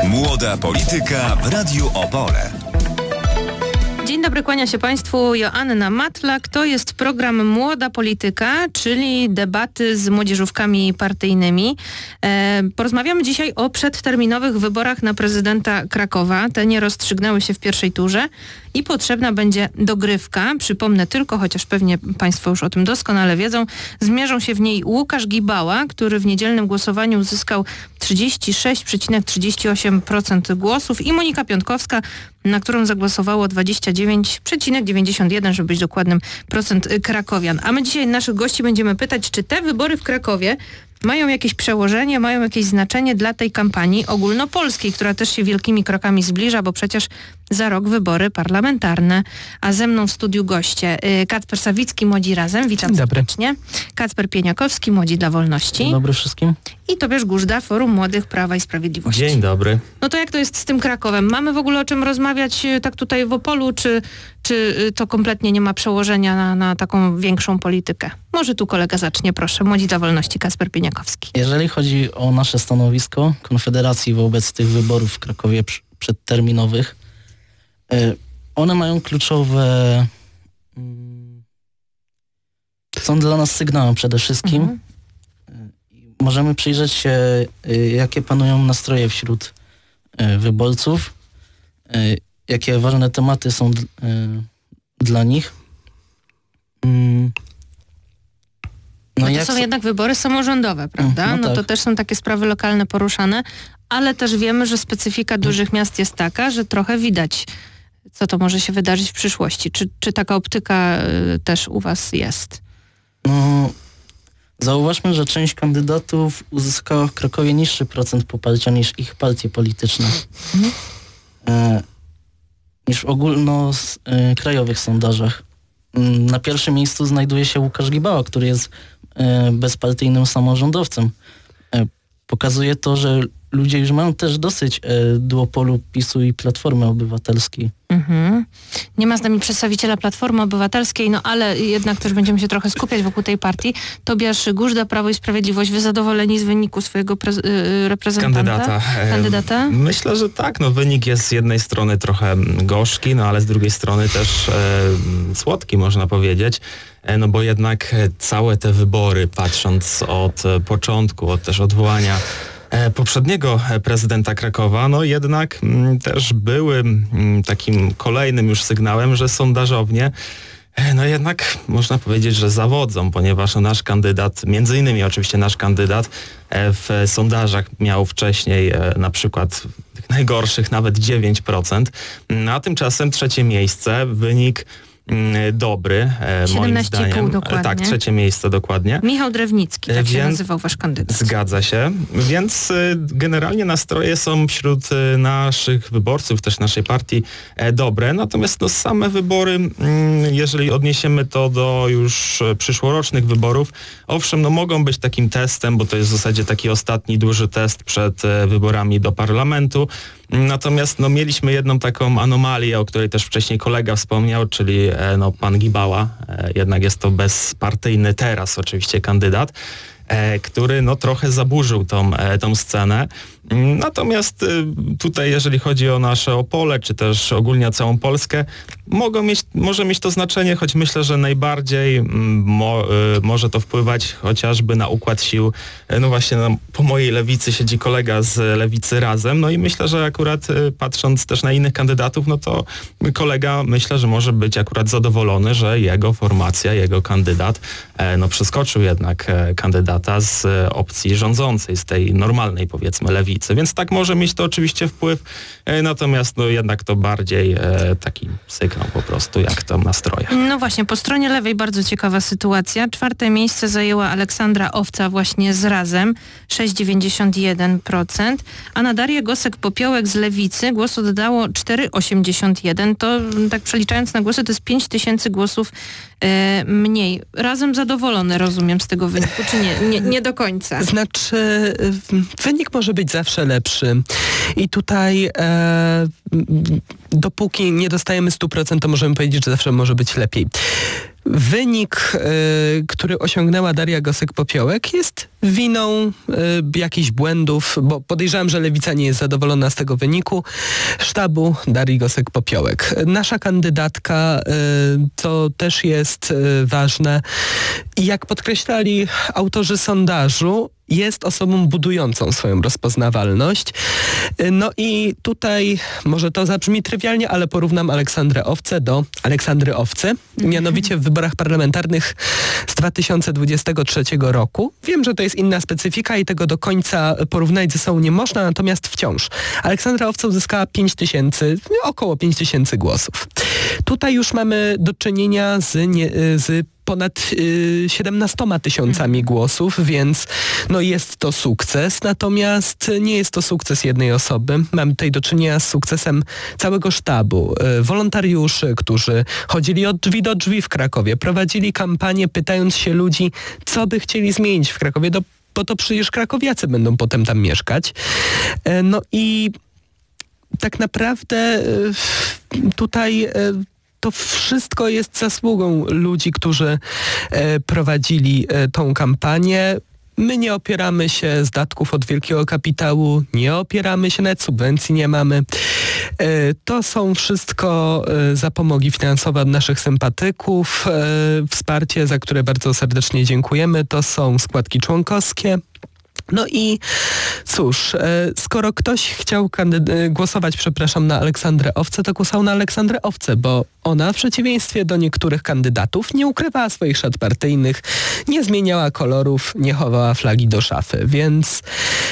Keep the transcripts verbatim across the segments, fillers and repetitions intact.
Młoda Polityka w Radiu Opole. Dzień dobry, kłania się Państwu Joanna Matlak. To jest program Młoda Polityka, czyli debaty z młodzieżówkami partyjnymi. E, porozmawiamy dzisiaj o przedterminowych wyborach na prezydenta Krakowa. Te nie rozstrzygnęły się w pierwszej turze i potrzebna będzie dogrywka. Przypomnę tylko, chociaż pewnie Państwo już o tym doskonale wiedzą, zmierzą się w niej Łukasz Gibała, który w niedzielnym głosowaniu uzyskał trzydzieści sześć przecinek trzydzieści osiem procent głosów, i Monika Piątkowska, na którą zagłosowało dwadzieścia dziewięć przecinek dziewięćdziesiąt jeden, żeby być dokładnym, procent krakowian. A my dzisiaj naszych gości będziemy pytać, czy te wybory w Krakowie mają jakieś przełożenie, mają jakieś znaczenie dla tej kampanii ogólnopolskiej, która też się wielkimi krokami zbliża, bo przecież za rok wybory parlamentarne. A ze mną w studiu goście Kacper Sawicki, Młodzi Razem. Witam serdecznie. Kacper Pieniakowski, Młodzi dla Wolności. Dzień dobry wszystkim. I Tobiasz Guzda, Forum Młodych Prawa i Sprawiedliwości. Dzień dobry. No to jak to jest z tym Krakowem? Mamy w ogóle o czym rozmawiać tak tutaj w Opolu, czy, czy to kompletnie nie ma przełożenia na, na taką większą politykę? Może tu kolega zacznie, proszę. Młodzi dla Wolności, Kacper Pieniakowski. Jeżeli chodzi o nasze stanowisko Konfederacji wobec tych wyborów w Krakowie przedterminowych, one mają kluczowe... są dla nas sygnałem przede wszystkim. Mhm. Możemy przyjrzeć się, jakie panują nastroje wśród wyborców, jakie ważne tematy są dla nich. No to jak są jednak wybory samorządowe, prawda? No, no tak. To też są takie sprawy lokalne poruszane, ale też wiemy, że specyfika dużych miast jest taka, że trochę widać, co to może się wydarzyć w przyszłości. Czy, czy taka optyka y, też u was jest? No, zauważmy, że część kandydatów uzyskała w Krakowie niższy procent poparcia niż ich partie polityczne. Mhm. E, niż w ogólnokrajowych sondażach. Na pierwszym miejscu znajduje się Łukasz Gibała, który jest e, bezpartyjnym samorządowcem. E, pokazuje to, że ludzie już mają też dosyć e, duopolu PiSu i Platformy Obywatelskiej. Mhm. Nie ma z nami przedstawiciela Platformy Obywatelskiej, no ale jednak też będziemy się trochę skupiać wokół tej partii. Tobiasz Guzda, Prawo i Sprawiedliwość, wy zadowoleni z wyniku swojego pre- reprezentanta? Kandydata. Kandydata? Myślę, że tak. No, wynik jest z jednej strony trochę gorzki, no ale z drugiej strony też e, słodki, można powiedzieć. E, no bo jednak całe te wybory, patrząc od początku, od też odwołania poprzedniego prezydenta Krakowa, no jednak m, też były m, takim kolejnym już sygnałem, że sondażownie no jednak można powiedzieć, że zawodzą, ponieważ nasz kandydat, między innymi oczywiście nasz kandydat w sondażach miał wcześniej na przykład tych najgorszych nawet dziewięć procent, a tymczasem trzecie miejsce, wynik dobry, moim zdaniem. Dokładnie. Tak, trzecie miejsce dokładnie. Michał Drewnicki, tak Więc się nazywał wasz kandydat. Zgadza się. Więc generalnie nastroje są wśród naszych wyborców, też naszej partii dobre. Natomiast no, same wybory, jeżeli odniesiemy to do już przyszłorocznych wyborów, owszem, no mogą być takim testem, bo to jest w zasadzie taki ostatni duży test przed wyborami do parlamentu. Natomiast no, mieliśmy jedną taką anomalię, o której też wcześniej kolega wspomniał, czyli e, no, pan Gibała. E, jednak jest to bezpartyjny teraz oczywiście kandydat, e, który no, trochę zaburzył tą, e, tą scenę. Natomiast e, tutaj, jeżeli chodzi o nasze Opole, czy też ogólnie o całą Polskę, mogą mieć, może mieć to znaczenie, choć myślę, że najbardziej mo, y, może to wpływać chociażby na układ sił. No właśnie no, po mojej lewicy siedzi kolega z Lewicy Razem, no i myślę, że akurat y, patrząc też na innych kandydatów, no to kolega myślę, że może być akurat zadowolony, że jego formacja, jego kandydat e, no przeskoczył jednak e, kandydata z e, opcji rządzącej, z tej normalnej powiedzmy lewicy, więc tak może mieć to oczywiście wpływ, e, natomiast no jednak to bardziej e, taki sygnał po prostu, jak tam nastroje. No właśnie, po stronie lewej bardzo ciekawa sytuacja. Czwarte miejsce zajęła Aleksandra Owca właśnie z Razem, sześć przecinek dziewięćdziesiąt jeden procent, a na Darię Gosek-Popiołek z Lewicy głos oddało cztery przecinek osiemdziesiąt jeden. To tak przeliczając na głosy, to jest pięć tysięcy głosów e, mniej. Razem zadowolony, rozumiem, z tego wyniku, czy nie? Nie, nie do końca. Znaczy, wynik może być zawsze lepszy. I tutaj e, dopóki nie dostajemy stu procent, to możemy powiedzieć, że zawsze może być lepiej. wynik, y, który osiągnęła Daria Gosek-Popiołek, jest winą y, jakichś błędów, bo podejrzewam, że Lewica nie jest zadowolona z tego wyniku, sztabu Darii Gosek-Popiołek. Nasza kandydatka, y, to też jest y, ważne, i jak podkreślali autorzy sondażu, jest osobą budującą swoją rozpoznawalność. No i tutaj, może to zabrzmi trywialnie, ale porównam Aleksandrę Owce do Aleksandry Owcy. Mianowicie w wyborach parlamentarnych z dwa tysiące dwudziestego trzeciego roku. Wiem, że to jest inna specyfika i tego do końca porównać ze sobą nie można, natomiast wciąż. Aleksandra Owca uzyskała pięć tysięcy, około pięć tysięcy głosów. Tutaj już mamy do czynienia z, nie, z ponad y, siedemnastoma tysiącami głosów, więc no jest to sukces, natomiast nie jest to sukces jednej osoby. Mamy tutaj do czynienia z sukcesem całego sztabu, y, wolontariuszy, którzy chodzili od drzwi do drzwi w Krakowie, prowadzili kampanię pytając się ludzi, co by chcieli zmienić w Krakowie, do, bo to przecież krakowiacy będą potem tam mieszkać. Y, no i tak naprawdę y, tutaj y, to wszystko jest zasługą ludzi, którzy e, prowadzili e, tą kampanię. My nie opieramy się z datków od wielkiego kapitału, nie opieramy się, nawet subwencji nie mamy. E, to są wszystko e, zapomogi finansowe od naszych sympatyków, e, wsparcie, za które bardzo serdecznie dziękujemy. To są składki członkowskie. No i cóż, skoro ktoś chciał kandyd- głosować, przepraszam, na Aleksandrę Owcę, to głosował na Aleksandrę Owcę, bo ona w przeciwieństwie do niektórych kandydatów nie ukrywała swoich szat partyjnych, nie zmieniała kolorów, nie chowała flagi do szafy, więc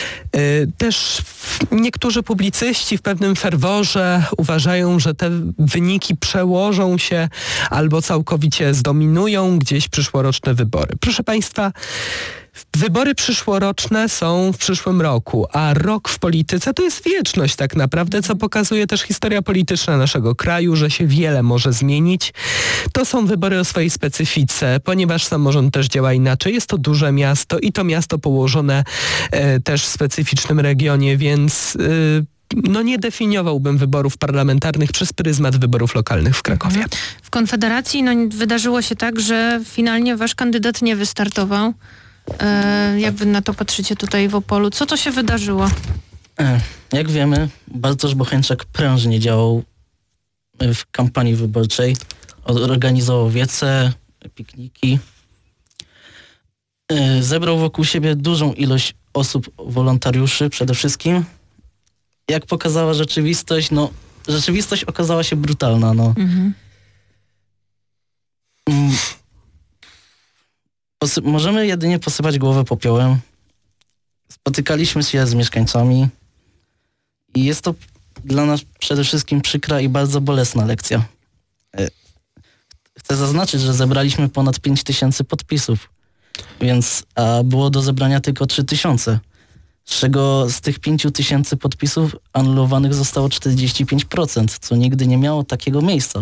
y, też niektórzy publicyści w pewnym ferworze uważają, że te wyniki przełożą się albo całkowicie zdominują gdzieś przyszłoroczne wybory. Proszę Państwa, wybory przyszłoroczne są w przyszłym roku, a rok w polityce to jest wieczność tak naprawdę, co pokazuje też historia polityczna naszego kraju, że się wiele może zmienić. To są wybory o swojej specyfice, ponieważ samorząd też działa inaczej. Jest to duże miasto i to miasto położone e, też w specyficznym regionie, więc e, no nie definiowałbym wyborów parlamentarnych przez pryzmat wyborów lokalnych w Krakowie. W Konfederacji no, wydarzyło się tak, że finalnie wasz kandydat nie wystartował. E, jak wy na to patrzycie tutaj w Opolu? Co to się wydarzyło? Jak wiemy, Bartosz Bocheńczak prężnie działał w kampanii wyborczej. Organizował wiece, pikniki. Zebrał wokół siebie dużą ilość osób, wolontariuszy przede wszystkim. Jak pokazała rzeczywistość, no rzeczywistość okazała się brutalna, no. Mhm. Posy- możemy jedynie posypać głowę popiołem. Spotykaliśmy się z mieszkańcami i jest to dla nas przede wszystkim przykra i bardzo bolesna lekcja. Chcę zaznaczyć, że zebraliśmy ponad pięć tysięcy podpisów, więc a było do zebrania tylko trzy tysiące, z czego z tych pięć tysięcy podpisów anulowanych zostało czterdzieści pięć procent, co nigdy nie miało takiego miejsca.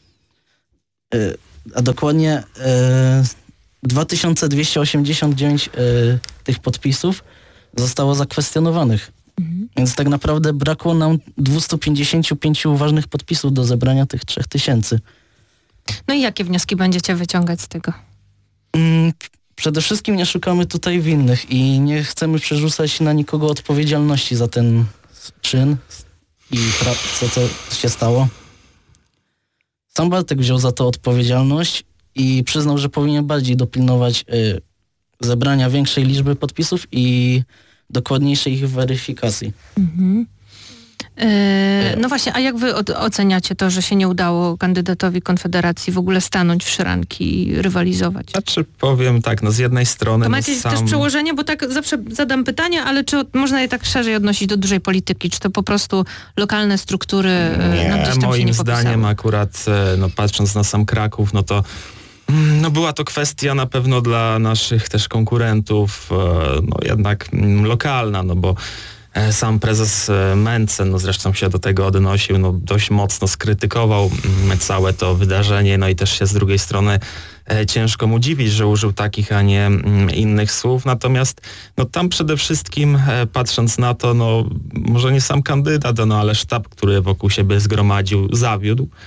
A dokładnie dwa tysiące dwieście osiemdziesiąt dziewięć tych podpisów zostało zakwestionowanych. Mhm. Więc tak naprawdę brakło nam dwieście pięćdziesiąt pięć ważnych podpisów do zebrania tych trzech tysięcy. No i jakie wnioski będziecie wyciągać z tego? Mm, przede wszystkim nie szukamy tutaj winnych i nie chcemy przerzucać na nikogo odpowiedzialności za ten czyn i pra- co to się stało. Sam Bartek wziął za to odpowiedzialność i przyznał, że powinien bardziej dopilnować y, zebrania większej liczby podpisów i dokładniejszej ich weryfikacji. Mhm. Yy, no właśnie, a jak wy oceniacie to, że się nie udało kandydatowi Konfederacji w ogóle stanąć w szranki i rywalizować? Znaczy powiem tak, no z jednej strony... To ma no jakieś sam... też przełożenie, bo tak zawsze zadam pytania, ale czy można je tak szerzej odnosić do dużej polityki? Czy to po prostu lokalne struktury nie, no, gdzieś tam moim się nie zdaniem popisały? akurat, no patrząc na sam Kraków, no to no była to kwestia na pewno dla naszych też konkurentów, no jednak lokalna, no bo sam prezes Mencen, no zresztą się do tego odnosił, no dość mocno skrytykował całe to wydarzenie, no i też się z drugiej strony e, ciężko mu dziwić, że użył takich, a nie m, innych słów. Natomiast no tam przede wszystkim e, patrząc na to, no może nie sam kandydat, no ale sztab, który wokół siebie zgromadził, zawiódł.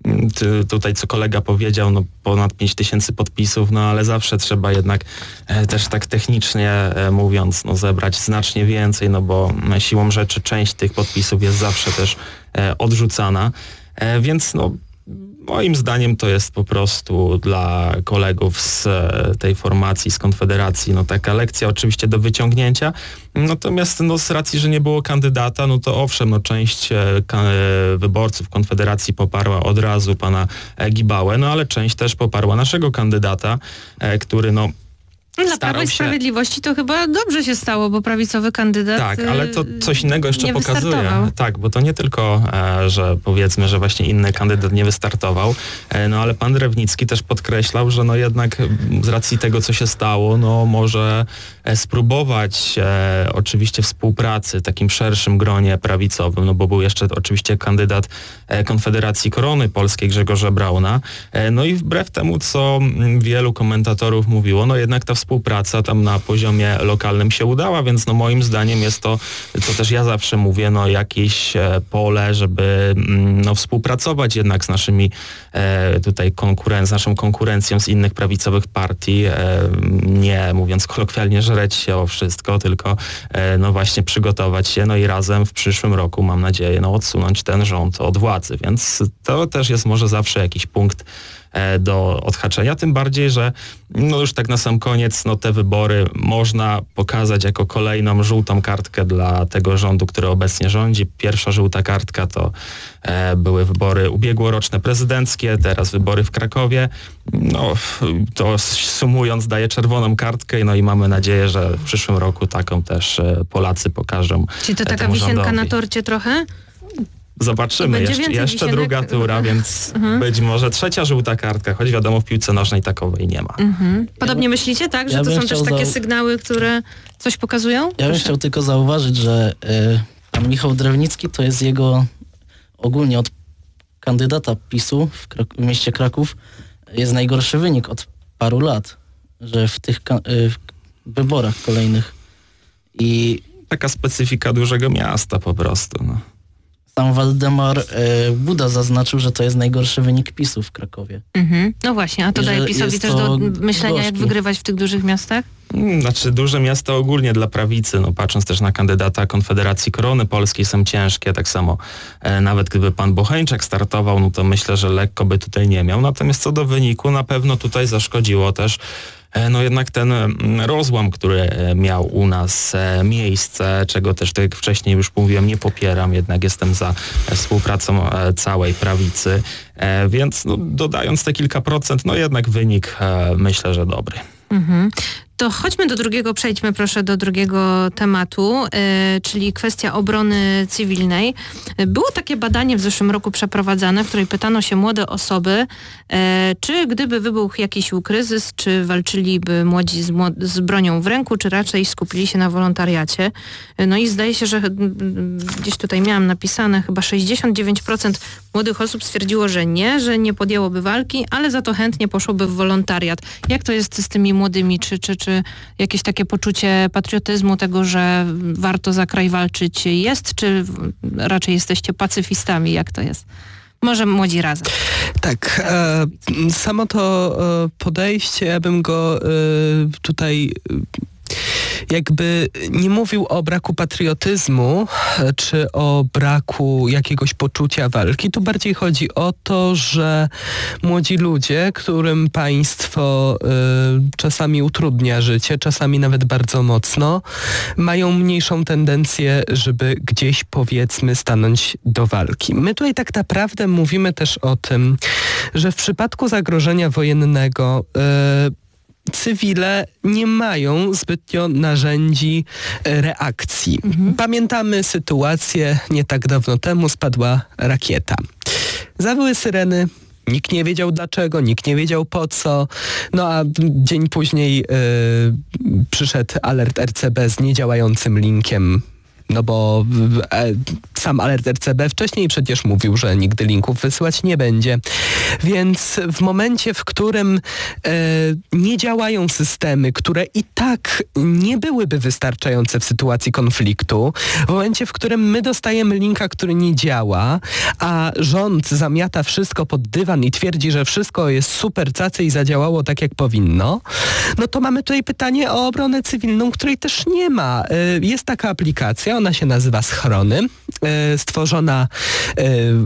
ty, tutaj co kolega powiedział, no ponad pięć tysięcy podpisów, no ale zawsze trzeba jednak e, też tak technicznie e, mówiąc, no zebrać znacznie więcej, no bo siłą rzeczy część tych podpisów jest zawsze też e, odrzucana, e, więc no moim zdaniem to jest po prostu dla kolegów z tej formacji, z Konfederacji, no taka lekcja oczywiście do wyciągnięcia. Natomiast no z racji, że nie było kandydata, no to owszem, no część e, ka- wyborców Konfederacji poparła od razu pana e, Gibałę, no ale część też poparła naszego kandydata, e, który no Dla Prawa i Sprawiedliwości to chyba dobrze się stało, bo prawicowy kandydat Tak, ale to coś innego jeszcze nie pokazuje. wystartował. Tak, bo to nie tylko, e, że powiedzmy, że właśnie inny kandydat nie wystartował, e, no ale pan Drewnicki też podkreślał, że no jednak z racji tego, co się stało, no może e, spróbować e, oczywiście współpracy w takim szerszym gronie prawicowym, no bo był jeszcze oczywiście kandydat e, Konfederacji Korony Polskiej Grzegorza Brauna, e, no i wbrew temu, co m, wielu komentatorów mówiło, no jednak ta współpraca tam na poziomie lokalnym się udała, więc no moim zdaniem jest to, co też ja zawsze mówię, no jakieś e, pole, żeby mm, no współpracować jednak z naszymi e, tutaj konkuren- z naszą konkurencją z innych prawicowych partii, e, nie mówiąc kolokwialnie żreć się o wszystko, tylko e, no właśnie przygotować się, no i razem w przyszłym roku mam nadzieję no odsunąć ten rząd od władzy, więc to też jest może zawsze jakiś punkt do odhaczenia, tym bardziej, że no już tak na sam koniec no te wybory można pokazać jako kolejną żółtą kartkę dla tego rządu, który obecnie rządzi. Pierwsza żółta kartka to e, były wybory ubiegłoroczne prezydenckie, teraz wybory w Krakowie. No to sumując daje czerwoną kartkę, no i mamy nadzieję, że w przyszłym roku taką też e, Polacy pokażą. Czyli to taka wisienka rządowi na torcie trochę? Zobaczymy. Jeszcze, jeszcze druga tura, więc mhm. być może trzecia żółta kartka, choć wiadomo w piłce nożnej takowej nie ma. Mhm. Podobnie ja myślicie, tak? Że ja to są też takie zau... sygnały, które coś pokazują? Ja Proszę. bym chciał tylko zauważyć, że y, pan Michał Drewnicki to jest jego ogólnie od kandydata PiSu w, Krak- w mieście Kraków jest najgorszy wynik od paru lat, że w tych ka- y, wyborach kolejnych. I taka specyfika dużego miasta po prostu, no. Sam Waldemar e, Buda zaznaczył, że to jest najgorszy wynik PiSu w Krakowie. Mhm. No właśnie, a to daje PiSowi też do myślenia, gorzki. Jak wygrywać w tych dużych miastach? Znaczy duże miasta ogólnie dla prawicy, no patrząc też na kandydata Konfederacji Korony Polskiej są ciężkie, tak samo e, nawet gdyby pan Bocheńczak startował, no to myślę, że lekko by tutaj nie miał. Natomiast co do wyniku, na pewno tutaj zaszkodziło też no jednak ten rozłam, który miał u nas miejsce, czego też tak jak wcześniej już mówiłem, nie popieram, jednak jestem za współpracą całej prawicy, więc no, dodając te kilka procent, no jednak wynik myślę, że dobry. Mhm. To chodźmy do drugiego, przejdźmy proszę do drugiego tematu, yy, czyli kwestia obrony cywilnej. Było takie badanie w zeszłym roku przeprowadzane, w której pytano się młode osoby, yy, czy gdyby wybuchł jakiś kryzys, czy walczyliby młodzi z, młod- z bronią w ręku, czy raczej skupili się na wolontariacie. Yy, no i zdaje się, że yy, gdzieś tutaj miałam napisane, chyba sześćdziesiąt dziewięć procent młodych osób stwierdziło, że nie, że nie podjęłoby walki, ale za to chętnie poszłoby w wolontariat. Jak to jest z tymi młodymi, czy, czy, czy Czy jakieś takie poczucie patriotyzmu tego, że warto za kraj walczyć jest, czy raczej jesteście pacyfistami? Jak to jest? Może młodzi razem. Tak, e, samo to e, podejście, ja bym go e, tutaj jakby nie mówił o braku patriotyzmu, czy o braku jakiegoś poczucia walki. Tu bardziej chodzi o to, że młodzi ludzie, którym państwo y, czasami utrudnia życie, czasami nawet bardzo mocno, mają mniejszą tendencję, żeby gdzieś, powiedzmy, stanąć do walki. My tutaj tak naprawdę mówimy też o tym, że w przypadku zagrożenia wojennego y, cywile nie mają zbytnio narzędzi reakcji. Mhm. Pamiętamy sytuację, nie tak dawno temu spadła rakieta. Zawyły syreny, nikt nie wiedział dlaczego, nikt nie wiedział po co, no a dzień później yy, przyszedł alert R C B z niedziałającym linkiem, no bo e, Sam alert R C B wcześniej przecież mówił, że nigdy linków wysyłać nie będzie. Więc w momencie, w którym e, nie działają systemy, które i tak nie byłyby wystarczające w sytuacji konfliktu, w momencie, w którym my dostajemy linka, który nie działa, a rząd zamiata wszystko pod dywan i twierdzi, że wszystko jest super cacy i zadziałało tak, jak powinno, no to mamy tutaj pytanie o obronę cywilną, której też nie ma. E, jest taka aplikacja, ona się nazywa Schrony, e, stworzona e,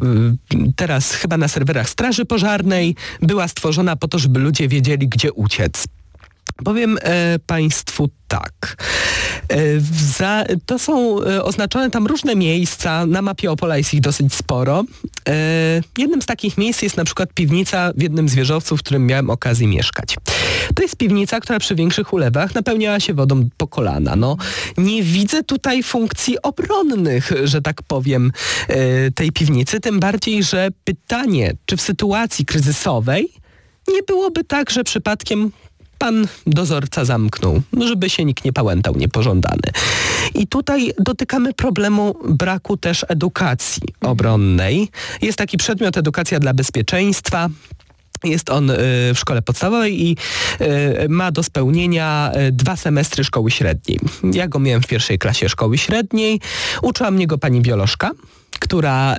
teraz chyba na serwerach Straży Pożarnej, była stworzona po to, żeby ludzie wiedzieli, gdzie uciec. Powiem e, Państwu tak. E, za, to są e, oznaczone tam różne miejsca. Na mapie Opola jest ich dosyć sporo. E, jednym z takich miejsc jest na przykład piwnica w jednym z wieżowców, w którym miałem okazję mieszkać. To jest piwnica, która przy większych ulewach napełniała się wodą po kolana. No, nie widzę tutaj funkcji obronnych, że tak powiem, e, tej piwnicy. Tym bardziej, że pytanie, czy w sytuacji kryzysowej nie byłoby tak, że przypadkiem pan dozorca zamknął, żeby się nikt nie pałętał niepożądany. I tutaj dotykamy problemu braku też edukacji obronnej. Jest taki przedmiot edukacja dla bezpieczeństwa. Jest on y, w szkole podstawowej i y, ma do spełnienia y, dwa semestry szkoły średniej. Ja go miałem w pierwszej klasie szkoły średniej. Uczyła mnie go pani biolożka, która,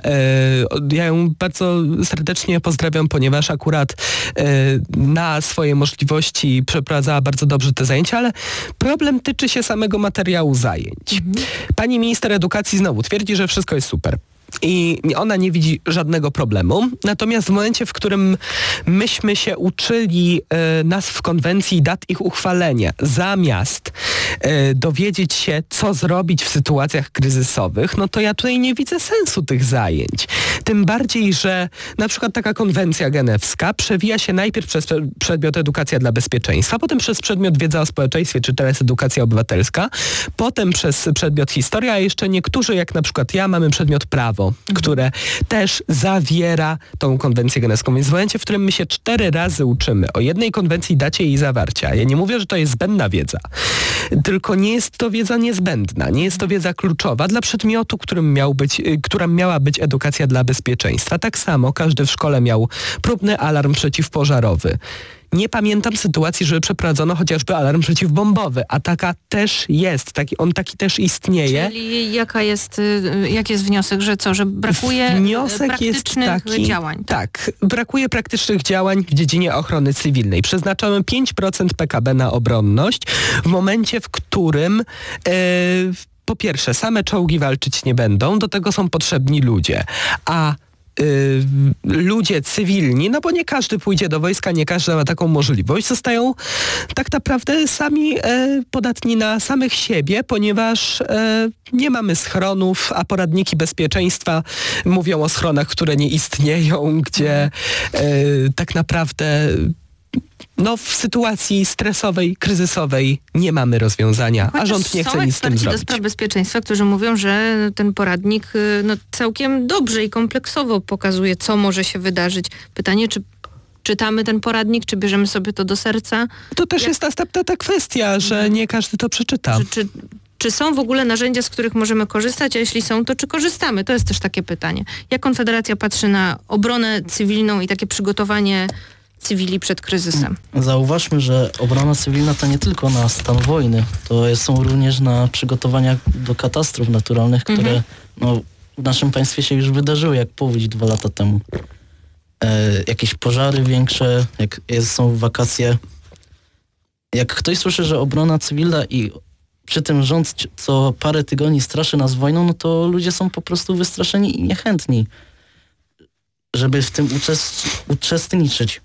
y, ja ją bardzo serdecznie pozdrawiam, ponieważ akurat y, na swoje możliwości przeprowadzała bardzo dobrze te zajęcia, ale problem tyczy się samego materiału zajęć. Mhm. Pani minister edukacji znowu twierdzi, że wszystko jest super. I ona nie widzi żadnego problemu. Natomiast w momencie, w którym myśmy się uczyli e, nazw konwencji i dat ich uchwalenia, zamiast e, dowiedzieć się, co zrobić w sytuacjach kryzysowych, no to ja tutaj nie widzę sensu tych zajęć. Tym bardziej, że na przykład taka konwencja genewska przewija się najpierw przez przedmiot edukacja dla bezpieczeństwa, potem przez przedmiot wiedza o społeczeństwie, czy teraz edukacja obywatelska, potem przez przedmiot historia, a jeszcze niektórzy, jak na przykład ja, mamy przedmiot prawo, które też zawiera tą konwencję genewską. Więc w momencie, w którym my się cztery razy uczymy o jednej konwencji, dacie jej zawarcia, ja nie mówię, że to jest zbędna wiedza, tylko nie jest to wiedza niezbędna, nie jest to wiedza kluczowa dla przedmiotu, którym miał być, która miała być edukacja dla bezpieczeństwa. Tak samo każdy w szkole miał próbny alarm przeciwpożarowy. Nie pamiętam sytuacji, żeby przeprowadzono chociażby alarm przeciwbombowy, a taka też jest, taki, on taki też istnieje. Czyli jaka jest, jaki jest wniosek, że co, że brakuje wniosek praktycznych jest taki, działań? Tak? tak, brakuje praktycznych działań w dziedzinie ochrony cywilnej. Przeznaczamy pięć procent P K B na obronność w momencie, w którym e, po pierwsze same czołgi walczyć nie będą, do tego są potrzebni ludzie, a Y, ludzie cywilni, no bo nie każdy pójdzie do wojska, nie każdy ma taką możliwość, zostają tak naprawdę sami e, podatni na samych siebie, ponieważ e, nie mamy schronów, a poradniki bezpieczeństwa mówią o schronach, które nie istnieją, gdzie e, tak naprawdę no, w sytuacji stresowej, kryzysowej nie mamy rozwiązania, Chociaż a rząd nie chce nic z tym zrobić. Są eksperci do spraw bezpieczeństwa, którzy mówią, że ten poradnik no, całkiem dobrze i kompleksowo pokazuje, co może się wydarzyć. Pytanie, czy czytamy ten poradnik, czy bierzemy sobie to do serca? To też Jak... jest następna ta kwestia, że nie każdy to przeczyta. Czy, czy, czy są w ogóle narzędzia, z których możemy korzystać, a jeśli są, to czy korzystamy? To jest też takie pytanie. Jak Konfederacja patrzy na obronę cywilną i takie przygotowanie cywili przed kryzysem? Zauważmy, że obrona cywilna to nie tylko na stan wojny, to jest, są również na przygotowania do katastrof naturalnych, które mhm. no, w naszym państwie się już wydarzyły, jak powódź dwa lata temu. E, jakieś pożary większe, jak jest, są wakacje. Jak ktoś słyszy, że obrona cywilna i przy tym rząd co parę tygodni straszy nas wojną, no to ludzie są po prostu wystraszeni i niechętni, żeby w tym uczest- uczestniczyć.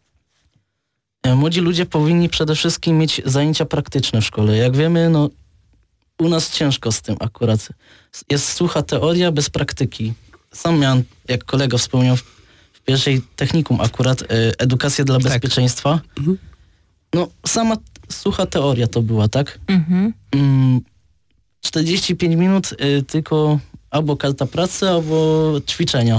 Młodzi ludzie powinni przede wszystkim mieć zajęcia praktyczne w szkole. Jak wiemy, no u nas ciężko z tym akurat. Jest sucha teoria bez praktyki. Sam miałem, jak kolega wspomniał, w, w pierwszej technikum akurat y, edukację dla tak. bezpieczeństwa. Mhm. No sama sucha teoria to była, tak? Mhm. Mm, czterdzieści pięć minut y, tylko albo karta pracy, albo ćwiczenia.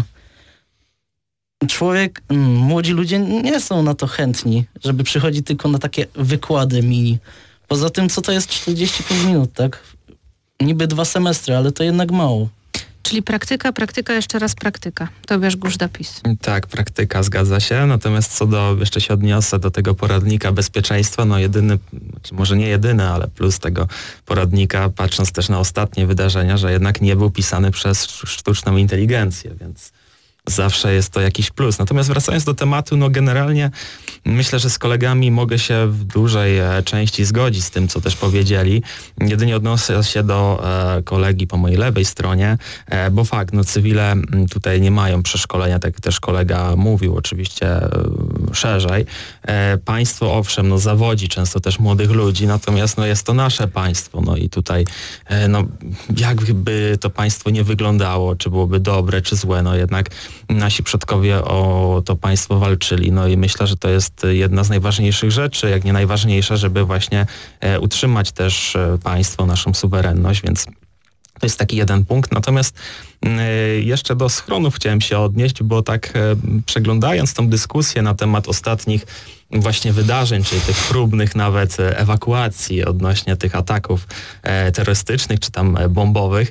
Człowiek, mm, młodzi ludzie nie są na to chętni, żeby przychodzić tylko na takie wykłady mini. Poza tym, co to jest czterdzieści pięć minut, tak? Niby dwa semestry, ale to jednak mało. Czyli praktyka, praktyka, jeszcze raz praktyka. Tobiasz Guzda, PiS. Tak, praktyka, zgadza się. Natomiast co do, jeszcze się odniosę do tego poradnika bezpieczeństwa, no jedyny, znaczy może nie jedyny, ale plus tego poradnika, patrząc też na ostatnie wydarzenia, że jednak nie był pisany przez sztuczną inteligencję, więc zawsze jest to jakiś plus. Natomiast wracając do tematu, no generalnie myślę, że z kolegami mogę się w dużej e, części zgodzić z tym, co też powiedzieli. Jedynie odnoszę się do e, kolegi po mojej lewej stronie, e, bo fakt, no cywile m, tutaj nie mają przeszkolenia, tak jak też kolega mówił, oczywiście e, szerzej. E, państwo owszem, no zawodzi często też młodych ludzi, natomiast no jest to nasze państwo, no i tutaj e, no jakby to państwo nie wyglądało, czy byłoby dobre, czy złe, no jednak nasi przodkowie o to państwo walczyli. No i myślę, że to jest jedna z najważniejszych rzeczy, jak nie najważniejsza, żeby właśnie e, utrzymać też e, państwo, naszą suwerenność, więc to jest taki jeden punkt. Natomiast e, jeszcze do schronów chciałem się odnieść, bo tak e, przeglądając tą dyskusję na temat ostatnich właśnie wydarzeń, czyli tych próbnych nawet ewakuacji odnośnie tych ataków e, terrorystycznych czy tam e, bombowych,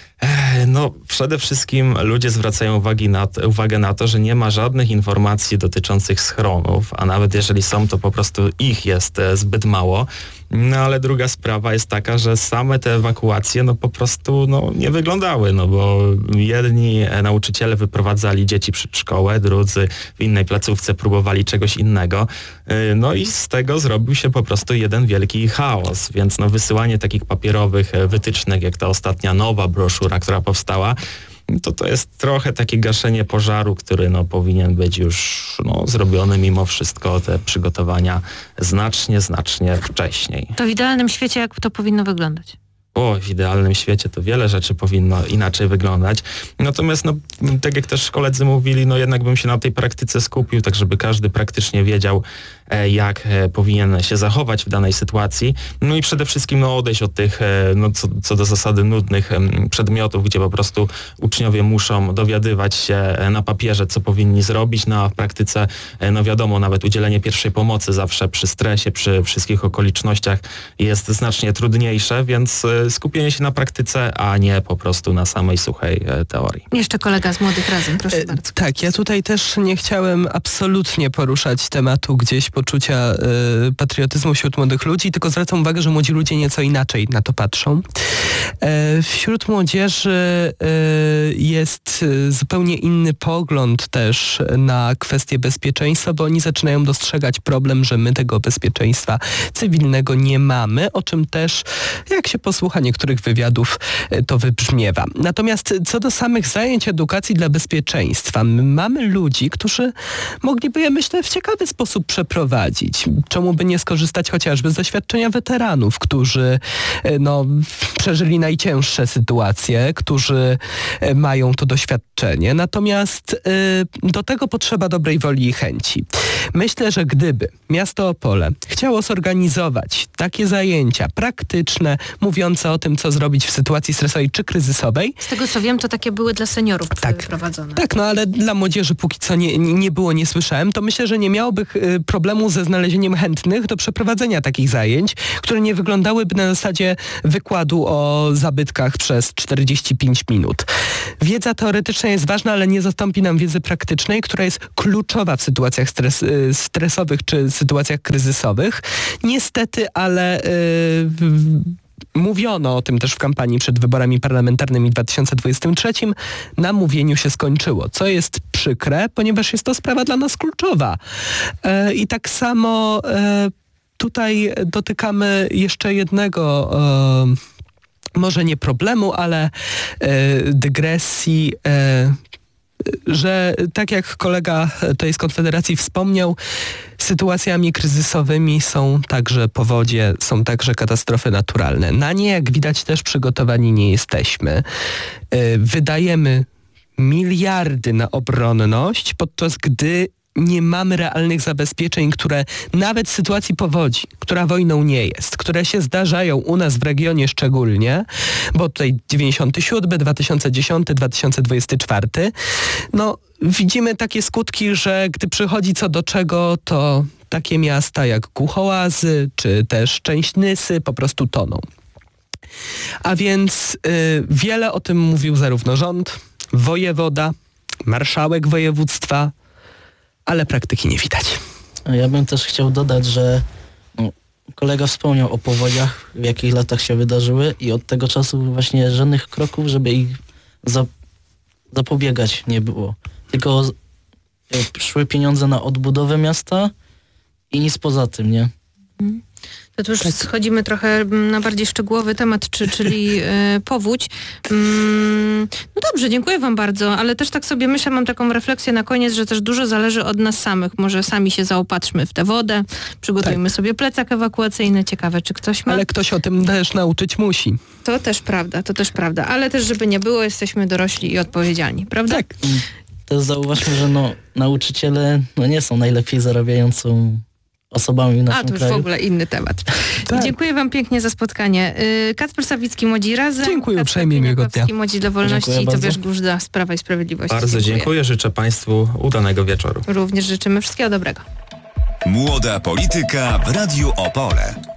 no, przede wszystkim ludzie zwracają uwagi na to, uwagę na to, że nie ma żadnych informacji dotyczących schronów, a nawet jeżeli są, to po prostu ich jest zbyt mało. No ale druga sprawa jest taka, że same te ewakuacje no po prostu no, nie wyglądały, no bo jedni nauczyciele wyprowadzali dzieci przed szkołę, drudzy w innej placówce próbowali czegoś innego. No i z tego zrobił się po prostu jeden wielki chaos, więc no wysyłanie takich papierowych wytycznych, jak ta ostatnia nowa broszura, która powstała, to to jest trochę takie gaszenie pożaru, który no, powinien być już no, zrobiony mimo wszystko, te przygotowania znacznie, znacznie wcześniej. To w idealnym świecie jak to powinno wyglądać? O, w idealnym świecie to wiele rzeczy powinno inaczej wyglądać. Natomiast, no, tak jak też koledzy mówili, no jednak bym się na tej praktyce skupił, tak żeby każdy praktycznie wiedział, e, jak e, powinien się zachować w danej sytuacji. No i przede wszystkim no, odejść od tych, e, no, co, co do zasady nudnych e, przedmiotów, gdzie po prostu uczniowie muszą dowiadywać się e, na papierze, co powinni zrobić, no a w praktyce, e, no wiadomo, nawet udzielenie pierwszej pomocy zawsze przy stresie, przy wszystkich okolicznościach jest znacznie trudniejsze, więc e, skupienie się na praktyce, a nie po prostu na samej suchej e, teorii. Jeszcze kolega z Młodych Razem, proszę e, bardzo. Tak, ja tutaj też nie chciałem absolutnie poruszać tematu gdzieś poczucia e, patriotyzmu wśród młodych ludzi, tylko zwracam uwagę, że młodzi ludzie nieco inaczej na to patrzą. E, wśród młodzieży e, jest zupełnie inny pogląd też na kwestię bezpieczeństwa, bo oni zaczynają dostrzegać problem, że my tego bezpieczeństwa cywilnego nie mamy, o czym też, jak się posłucha niektórych wywiadów, to wybrzmiewa. Natomiast co do samych zajęć edukacji dla bezpieczeństwa, my mamy ludzi, którzy mogliby je, myślę, w ciekawy sposób przeprowadzić. Czemu by nie skorzystać chociażby z doświadczenia weteranów, którzy no, przeżyli najcięższe sytuacje, którzy mają to doświadczenie. Natomiast y, do tego potrzeba dobrej woli i chęci. Myślę, że gdyby miasto Opole chciało zorganizować takie zajęcia praktyczne, mówiące o tym, co zrobić w sytuacji stresowej czy kryzysowej. Z tego co wiem, to takie były dla seniorów tak, prowadzone. Tak, no ale dla młodzieży póki co nie, nie było, nie słyszałem. To myślę, że nie miałoby problemu ze znalezieniem chętnych do przeprowadzenia takich zajęć, które nie wyglądałyby na zasadzie wykładu o zabytkach przez czterdzieści pięć minut. Wiedza teoretyczna jest ważna, ale nie zastąpi nam wiedzy praktycznej, która jest kluczowa w sytuacjach stres, stresowych czy sytuacjach kryzysowych. Niestety, ale yy, mówiono o tym też w kampanii przed wyborami parlamentarnymi w dwa tysiące dwudziestym trzecim. Na mówieniu się skończyło, co jest przykre, ponieważ jest to sprawa dla nas kluczowa. Yy, I tak samo yy, tutaj dotykamy jeszcze jednego yy, może nie problemu, ale yy, dygresji, yy, że tak jak kolega tutaj z Konfederacji wspomniał, sytuacjami kryzysowymi są także powodzie, są także katastrofy naturalne. Na nie, jak widać, też przygotowani nie jesteśmy. Yy, wydajemy miliardy na obronność, podczas gdy nie mamy realnych zabezpieczeń, które nawet w sytuacji powodzi, która wojną nie jest, które się zdarzają u nas w regionie szczególnie, bo tutaj dziewięćdziesiąty siódmy, dwa tysiące dziesiąty, dwa tysiące dwudziesty czwarty, no widzimy takie skutki, że gdy przychodzi co do czego, to takie miasta jak Głuchołazy, czy też część Nysy po prostu toną. A więc y, wiele o tym mówił zarówno rząd, wojewoda, marszałek województwa, ale praktyki nie widać. Ja bym też chciał dodać, że no, kolega wspomniał o powodziach, w jakich latach się wydarzyły i od tego czasu właśnie żadnych kroków, żeby ich za, zapobiegać nie było. Tylko z- szły pieniądze na odbudowę miasta i nic poza tym, nie? To tu już schodzimy trochę mm, na bardziej szczegółowy temat, czy, czyli e, powódź. Mm, no dobrze, dziękuję wam bardzo, ale też tak sobie myślę, mam taką refleksję na koniec, że też dużo zależy od nas samych. Może sami się zaopatrzmy w tę wodę, przygotujmy sobie plecak ewakuacyjny. Ciekawe, czy ktoś ma... Ale ktoś o tym też nauczyć musi. To też prawda, to też prawda. Ale też, żeby nie było, jesteśmy dorośli i odpowiedzialni, prawda? Tak. Też zauważmy, że no, nauczyciele no, nie są najlepiej zarabiającą osobami w A, naszym to już kraju. w ogóle inny temat. Tak. Dziękuję wam pięknie za spotkanie. Y, Kacper Sawicki, Młodzi Razem. Dziękuję Kacper uprzejmie, miłego dnia. Pieniakowski, Młodzi dla Wolności Dziękuję i bardzo. Tobiasz Guzda z Prawa i Sprawiedliwości. Bardzo dziękuję, życzę Państwu udanego wieczoru. Również życzymy wszystkiego dobrego. Młoda polityka w Radiu Opole.